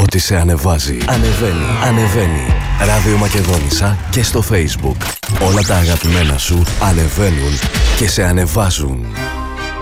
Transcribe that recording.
ό,τι σε ανεβάζει. Ανεβαίνει. Ράδιο Μακεδόνισσα και στο Facebook. Όλα τα αγαπημένα σου ανεβαίνουν και σε ανεβάζουν.